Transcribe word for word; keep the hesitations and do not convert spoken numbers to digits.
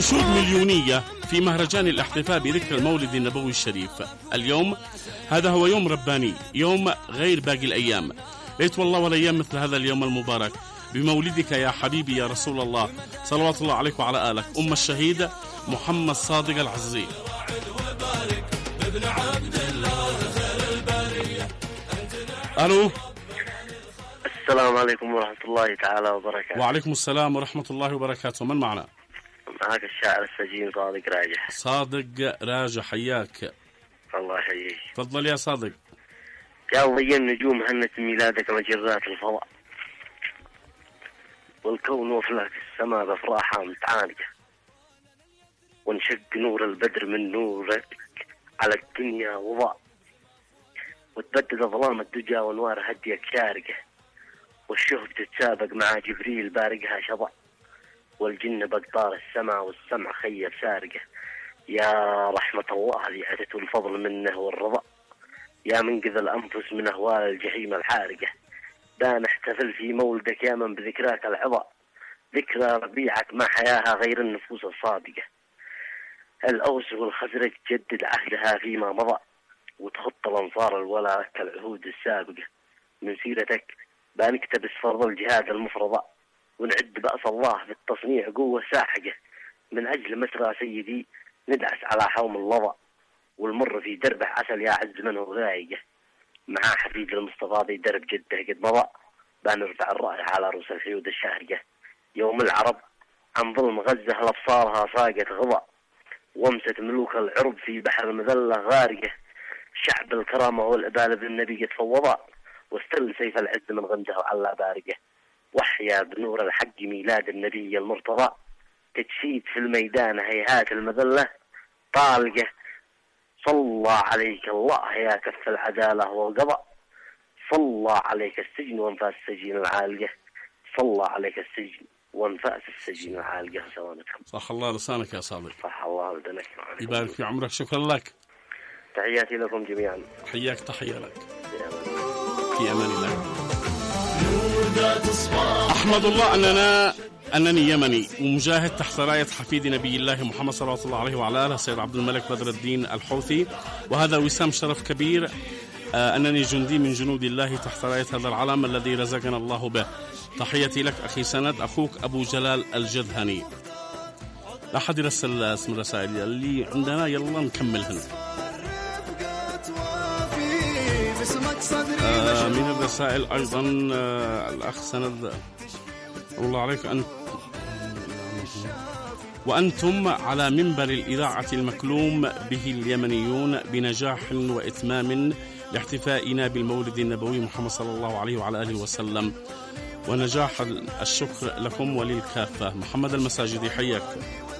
أنشود مليونية في مهرجان الاحتفاء بذكرى المولد النبوي الشريف. اليوم هذا هو يوم رباني، يوم غير باقي الأيام. ليت والله والأيام مثل هذا اليوم المبارك بمولدك يا حبيبي يا رسول الله، صلوات الله عليك وعلى آلك. أم الشهيد محمد صادق العزيزي. ألو، السلام عليكم ورحمة الله تعالى وبركاته. وعليكم السلام ورحمة الله وبركاته. من معنا؟ معك الشاعر السجين صادق راجح. صادق راجح، حياك. الله يحييك. تفضل يا صادق. يا ضي النجوم هنت ميلادك مجرات الفضاء، والكون وفلك السماء بأفراحها متعانقة، وانشق نور البدر من نورك على الدنيا وضاء، وتبدد ظلام الدجى وانوار هديك شارقة، والشهب تتسابق مع جبريل بارقها شضع، والجن بقطار السماء والسمع خير سارقة. يا رحمة الله ذي أتت الفضل منه والرضا، يا منقذ الأنفس من أهوال الجحيم الحارقة. دا نحتفل في مولدك يا من بذكراك العظى، ذكرى ربيعك ما حياها غير النفوس الصادقة. الأوس والخزرج تجدد عهدها فيما مضى، وتخط الأنصار الولا كالعهود السابقة. من سيرتك بنكتبس فرض الجهاد المفرضة، ونعد بأس الله في التصنيع قوة ساحقة. من أجل مسرى سيدي ندعس على حوم اللظى، والمر في دربه عسل يا عز منه غايقة. مع حفيد المصطفى ذي درب جده قد مضى، بنرفع الرأي على رؤوس الحيود الشاهقة. يوم العرب عن ظلم غزة لأبصارها صاقت غضا، وامست ملوك العرب في بحر المذلة غارقة. شعب الكرامة والعبالة بالنبي قد فوضا، واستل سيف العز من غمده على بارقة. وحيا بنور الحق ميلاد النبي المرتضى، تجسيد في الميدان هيهات المذلة طالقة. صلى عليك الله يا كف العدالة والقضاء، صلى عليك السجن وانفاس السجين العالقة، صلى عليك السجن وانفاس السجين العالقة. سلامتكم. صح الله لسانك يا صادق. صح الله لسانك. يبارك في عمرك. شكرا لك. تحياتي لكم جميعا. حياك، تحية لك. في أمان الله. أحمد الله أننا أنني يمني ومجاهد تحت راية حفيد نبي الله محمد صلى الله عليه وعلى آله سيد عبد الملك بدر الدين الحوثي، وهذا وسام شرف كبير أنني جندي من جنود الله تحت راية هذا العلم الذي رزقنا الله به. تحياتي لك أخي سند، أخوك أبو جلال الجذهني. لا حد يرسل اسم الرسائل اللي عندنا، يلا نكمل هنا. آه من الرسائل أيضا آه الأخ سند، الله عليك أنت وأنتم على منبر الإذاعة المكلوم به اليمنيون بنجاح وإتمام لاحتفائنا بالمولد النبوي محمد صلى الله عليه وعلى آله وسلم، ونجاح الشكر لكم وللكافة. محمد المساجدي، حياك.